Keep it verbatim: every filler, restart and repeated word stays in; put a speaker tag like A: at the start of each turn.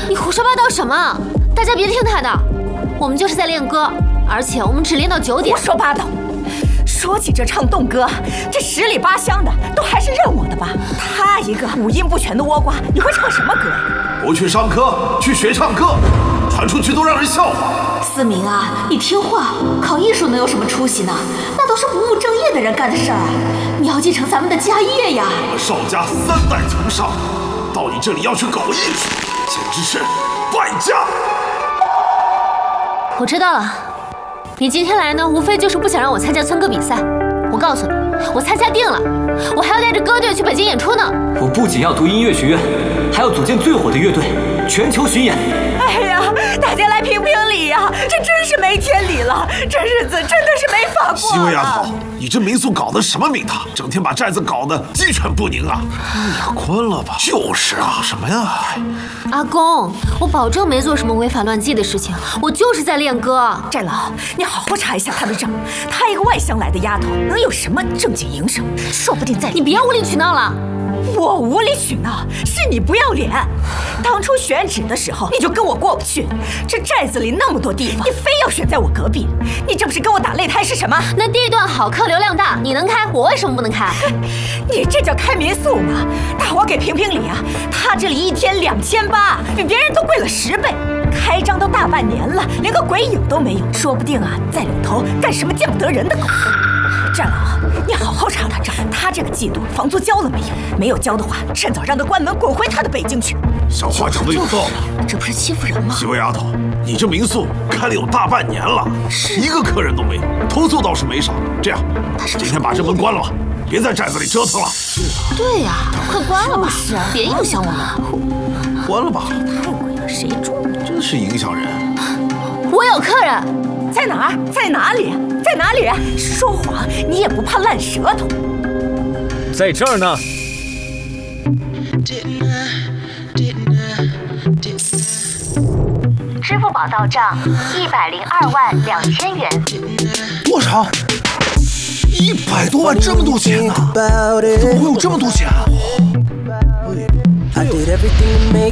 A: 你胡说八道什么？大家别听他的，我们就是在练歌，而且我们只练到九点。
B: 胡说八道！说起这唱动歌，这十里八乡的都还是认我的吧？他一个五音不全的倭瓜，你会唱什么歌呀？
C: 不去上课，去学唱歌，传出去都让人笑话。
B: 思明啊，你听话，考艺术能有什么出息呢？那都是不务正业的人干的事儿啊！你要继承咱们的家业呀！
C: 我们邵家三代从上，到你这里要去搞艺术，简直是败家！
A: 我知道了，你今天来呢，无非就是不想让我参加村歌比赛。我告诉你，我参加定了，我还要带着歌队去北京演出呢。
D: 我不仅要读音乐学院，还要组建最火的乐队，全球巡演。
B: 哎呀，大家来评评理呀！这真是没天理了，这日子真的是没法过了。
C: 西薇丫头，你这民宿搞的什么名堂？整天把寨子搞得鸡犬不宁啊！哎呀，困了吧？就是啊，什么呀？
A: 阿公，我保证没做什么违法乱纪的事情，我就是在练歌。
B: 寨老，你好好查一下他的账，她一个外乡来的丫头，能有什么正经营生？说不定在……
A: 你别无理取闹了。
B: 我无理取闹，是你不要脸。当初选址的时候，你就跟我过不去。这寨子里那么多地方，你非要选在我隔壁，你这不是跟我打擂台是什么？
A: 那地段好，客流量大，你能开，我为什么不能开？
B: 你这叫开民宿吗？大伙给评评理啊！他这里一天两千八，比别人都贵了十倍。开张都大半年了，连个鬼影都没有，说不定啊，在里头干什么见不得人的狗。寨老，你好好查他账，他这个季度房租交了没有？没有交的话，趁早让他关门，滚回他的北京去。
C: 小话讲的有道理，
B: 这不是欺负人吗？
C: 西薇丫头，你这民宿开了有大半年了，一个客人都没有，投诉倒是没少。这样，今天把这门关了吧，别在寨子里折腾了。是啊。
A: 对呀、啊，快关了吧，
B: 是啊，
A: 别影响我们。
C: 关了吧。
B: 太贵了，谁住？
C: 真是影响人。
A: 我有客人，
B: 在哪儿？在哪里？在哪里？说谎，你也不怕烂舌头？
D: 在这儿呢。
E: 支付宝到账一百零二万两千元。
C: 多少？一百多万，这么多钱呢、啊？怎么会有这么多钱啊？